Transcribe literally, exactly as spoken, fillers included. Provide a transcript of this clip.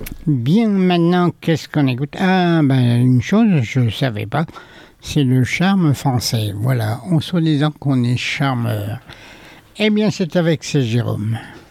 Bien, maintenant, qu'est-ce qu'on écoute? Ah, ben, une chose, je ne savais pas, c'est le charme français. Voilà, on soi-disant qu'on est charmeur. Eh bien, c'est avec ce Jérôme.